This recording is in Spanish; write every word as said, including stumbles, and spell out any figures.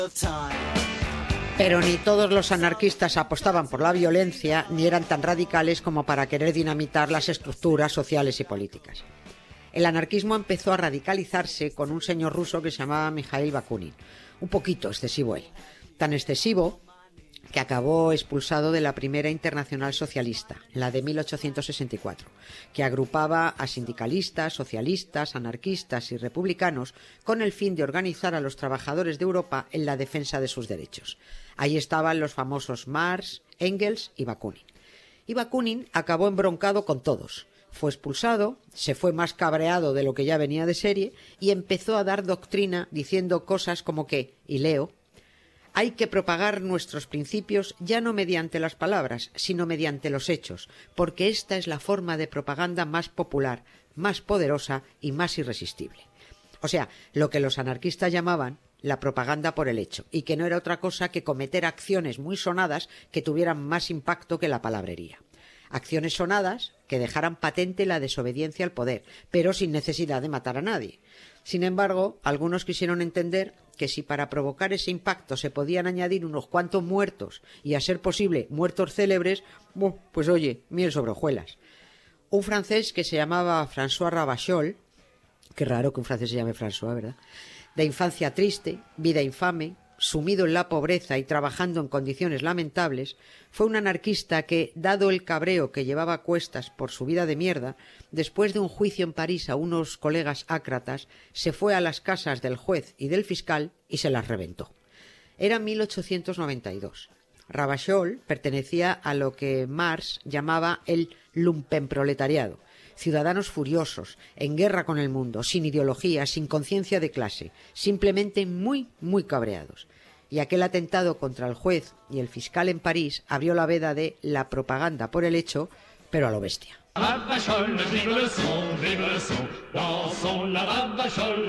Pero ni todos los anarquistas apostaban por la violencia ni eran tan radicales como para querer dinamitar las estructuras sociales y políticas. El anarquismo empezó a radicalizarse con un señor ruso que se llamaba Mikhail Bakunin. Un poquito excesivo él. Tan excesivo que acabó expulsado de la primera internacional socialista, la de mil ochocientos sesenta y cuatro, que agrupaba a sindicalistas, socialistas, anarquistas y republicanos con el fin de organizar a los trabajadores de Europa en la defensa de sus derechos. Ahí estaban los famosos Marx, Engels y Bakunin. Y Bakunin acabó embroncado con todos. Fue expulsado, se fue más cabreado de lo que ya venía de serie y empezó a dar doctrina diciendo cosas como que, y leo, hay que propagar nuestros principios ya no mediante las palabras, sino mediante los hechos, porque esta es la forma de propaganda más popular, más poderosa y más irresistible. O sea, lo que los anarquistas llamaban la propaganda por el hecho, y que no era otra cosa que cometer acciones muy sonadas que tuvieran más impacto que la palabrería. Acciones sonadas que dejaran patente la desobediencia al poder, pero sin necesidad de matar a nadie. Sin embargo, algunos quisieron entender que si para provocar ese impacto se podían añadir unos cuantos muertos y, a ser posible, muertos célebres, pues oye, miel sobre hojuelas. Un francés que se llamaba François Ravachol, qué raro que un francés se llame François, ¿verdad?, de infancia triste, vida infame, sumido en la pobreza y trabajando en condiciones lamentables, fue un anarquista que, dado el cabreo que llevaba a cuestas por su vida de mierda, después de un juicio en París a unos colegas ácratas, se fue a las casas del juez y del fiscal y se las reventó. Era mil ochocientos noventa y dos. Ravachol pertenecía a lo que Marx llamaba el lumpenproletariado, ciudadanos furiosos, en guerra con el mundo, sin ideología, sin conciencia de clase, simplemente muy, muy cabreados. Y aquel atentado contra el juez y el fiscal en París abrió la veda de la propaganda por el hecho, pero a lo bestia.